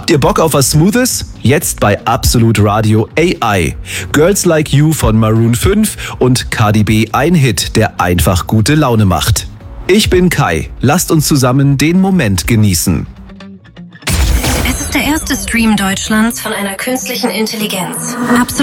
Habt ihr Bock auf was Smoothes? Jetzt bei Absolut Radio AI. Girls Like You von Maroon 5 und Cardi B, ein Hit, der einfach gute Laune macht. Ich bin Kai. Lasst uns zusammen den Moment genießen. Es ist der erste Stream Deutschlands von einer künstlichen Intelligenz. Absolut